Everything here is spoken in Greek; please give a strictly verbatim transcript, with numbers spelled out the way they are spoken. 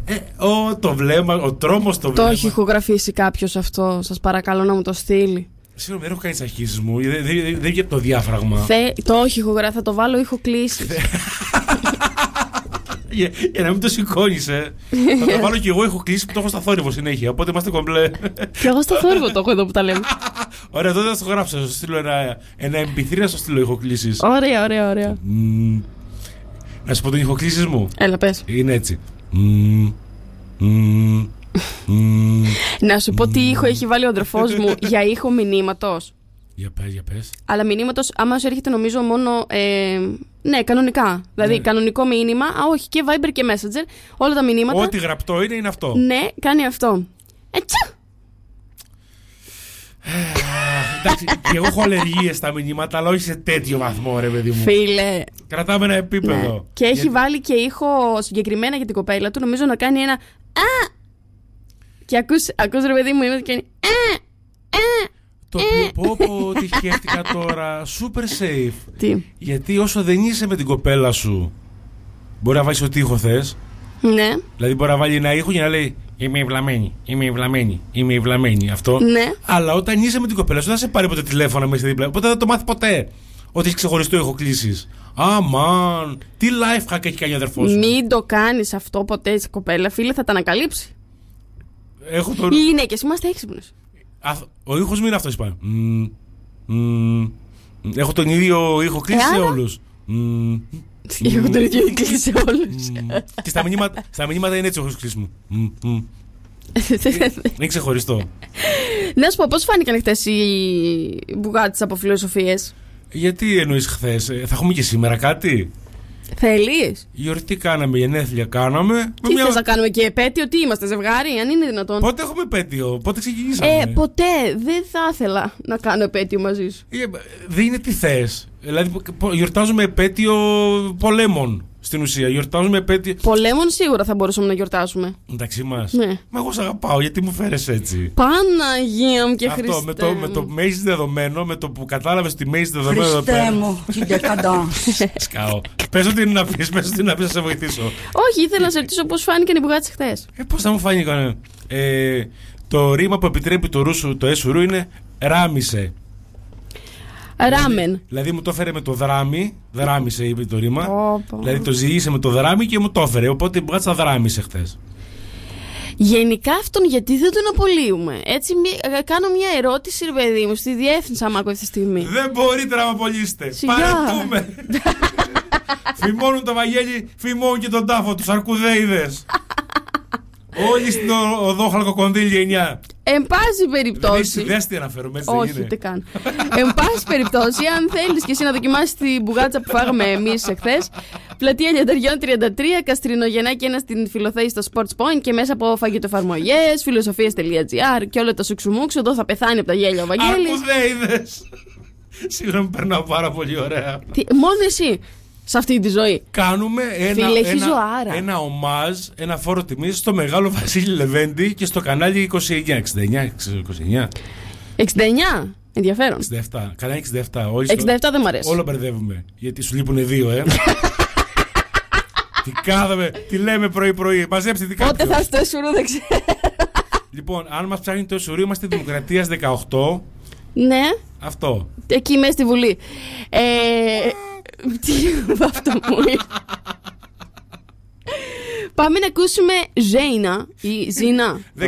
Ε, ο, το βλέμμα, ο τρόμος το βλέμμα. Το έχει ηχογραφήσει κάποιος αυτό? Σας παρακαλώ να μου το στείλει. Σίγουρα δεν έχω κάνει σαχίσεις μου. Δεν δε, δε, δε, βγαίνει το διάφραγμα. Θε, το έχει ηχογραφήσει. Θα το βάλω ήχο κλήσεις. Για, για να μην το σηκώνεις, ε. Θα το βάλω κι εγώ, έχω κλείσει που το έχω στα θόρυβο συνέχεια. Οπότε είμαστε κομπλέ. Και εγώ στο θόρυβο το έχω εδώ που τα λέμε. Ωραία, τότε θα το γράψω. Θα σου στείλω ένα, ένα εμ πι θρι να σου στείλω ηχοκλήσεις. Ωραία, ωραία, ωραία. Mm. Να σου πω τον ηχοκλήσεις μου. Έλα, πες. Είναι έτσι. Mm. Mm. Mm. Να σου πω τι ήχο έχει βάλει ο αδερφός μου για ήχο μηνύματος. Για πες, για πες. Αλλά μηνύματος, άμα σου έρχεται νομίζω μόνο. Ε, ναι, κανονικά. Δηλαδή, ναι. Κανονικό μήνυμα. Α, όχι, και Viber και Messenger. Όλα τα μηνύματα. Ό,τι γραπτό είναι, είναι αυτό. Ναι, κάνει αυτό. Έτσι. Εντάξει, και εγώ έχω αλλεργίες στα μηνύματα, αλλά όχι σε τέτοιο βαθμό, ρε παιδί μου. Φίλε. Κρατάμε ένα επίπεδο. Ναι. Και έχει Γιατί... βάλει και ήχο συγκεκριμένα για την κοπέλα του, νομίζω να κάνει ένα. Α! Και ακούς, ακούς ρε παιδί μου, είναι και κάνει. Α! Α! Το οποίο πω πω τι σκέφτηκα τώρα. Super safe. Τι? Γιατί όσο δεν είσαι με την κοπέλα σου, μπορεί να βάλεις ό,τι ήχο θες. Ναι. Δηλαδή μπορεί να βάλει ένα ήχο για να λέει είμαι βλαμμένη, είμαι βλαμμένη, είμαι βλαμμένη. Αυτό. Ναι. Αλλά όταν είσαι με την κοπέλα σου, δεν θα σε πάρει ποτέ τηλέφωνο μέσα δίπλα. Οπότε δεν θα το μάθει ποτέ. Ότι έχει ξεχωριστό ηχοκλήσεις. Αμάν, τι life hack έχει κάνει ο αδερφός σου. Μην το κάνεις αυτό ποτέ σε κοπέλα, φίλε, θα τα ανακαλύψει. Έχω τον... Οι γυναίκες είμαστε έξυπνες. Ο ήχος μου είναι αυτός, είπα. Mm, mm, έχω τον ίδιο ηχοκλήση σε όλους. Mm, έχω τον ίδιο ηχοκλήση σε όλους. Και στα μηνύματα, στα μηνύματα είναι έτσι ο ηχοκλήσης μου. Mm, mm. Είναι ξεχωριστό. Να σου πω, πώς φάνηκαν χτες οι μπουγάτες από φιλοσοφίες? Γιατί εννοείς χθες, θα έχουμε και σήμερα κάτι? Θέλεις? Γιορτή κάναμε, γενέθλια κάναμε. Τι μια... θες να κάνουμε και επέτειο? Τι είμαστε, ζευγάρι, αν είναι δυνατόν? Πότε έχουμε επέτειο, πότε ξεκινήσαμε? Ε, ποτέ. Δεν θα ήθελα να κάνω επέτειο μαζί σου. Ε, δεν είναι τι θες. Δηλαδή γιορτάζουμε επέτειο πολέμων. Στην ουσία, γιορτάζουμε επέτειο. Πολέμων σίγουρα θα μπορούσαμε να γιορτάσουμε. Εντάξει μας. Ναι. Μα εγώ σ' αγαπάω, γιατί μου φέρες έτσι? Παναγία μου και αυτό, Χριστέ με το, μου. με το μέγιστο δεδομένο, με το που κατάλαβες τη μέγιστη δεδομένο εδώ Χριστέ πέρα. μου, την δεκαντάνση. Σκάω. Πες ότι είναι να πεις, πες ότι είναι να πεις, να σε βοηθήσω. Όχι, ήθελα να σε ρωτήσω πώς φάνηκαν οι μπουγάτες χθες. Ε, πώς θα μου φάνηκαν? Ε, το ρήμα που επιτρέπει το ρούσου, το έσουρου είναι ράμισε. Ράμεν. Δηλαδή, δηλαδή μου το έφερε με το δράμι. Δράμισε, είπε το ρήμα. Oh, oh. Δηλαδή το ζυγίσε με το δράμι και μου το έφερε. Οπότε η μπουγάτσα δράμισε χθες. Γενικά αυτόν γιατί δεν τον απολύουμε? Έτσι κάνω μια ερώτηση, ρε παιδί μου, στη διεύθυνση άμα ακούω αυτή τη στιγμή. Δεν μπορείτε να με απολύσετε. Παρετούμε. Φημώνουν το Βαγγέλη, φημώνουν και τον τάφο τους αρκουδέιδες. Όλοι στην οδό Χαλκοκονδύλια εννιά. Εν πάση περιπτώσει. Δεν τι αναφέρομαι, έτσι. Όχι, ούτε καν. Εν πάση περιπτώσει, αν θέλεις και εσύ να δοκιμάσεις την μπουγάτσα που φάγαμε εμείς εχθές, πλατεία Λιανταριών τριάντα τρία, Καστρινογεννάκη ένα στην Φιλοθέη στο Sports Point και μέσα από φαγητοεφαρμογές, φιλοσοφίες τελεία τζι άρ και όλα τα σουξουμούξ. Εδώ θα πεθάνει από τα γέλια ο Βαγγέλης. Αρκουδέιδες. Συγγνώμη, περνάω πάρα πολύ ωραία. Μόνο εσύ. Σε αυτή τη ζωή. Κάνουμε ένα, Φίλε, ένα, ένα ομάζ, ένα φόρο τιμής στο μεγάλο Βασίλη Λεβέντη και στο κανάλι είκοσι εννιά, εξήντα εννιά, είκοσι εννιά. εξήντα εννιά, ενδιαφέρον. εξήντα επτά, κανάλι εξήντα επτά. Όλοι εξήντα επτά δεν μ' αρέσει. Όλο μπερδεύουμε. Γιατί σου λείπουν δύο, ε. Τι κάθαμε, τι λέμε πρωί-πρωί. Μαζέψτε τι Πότε θα στο Εσουρού, δεν ξέρω. Λοιπόν, αν μας ψάχνει το Εσουρού, είμαστε Δημοκρατίας δεκαοκτώ. Ναι. Αυτό. Εκεί μέσα στη Βουλή. Ε. Τι αυτό μου είναι. Πάμε να ακούσουμε Ζέινα ή Ζίνα.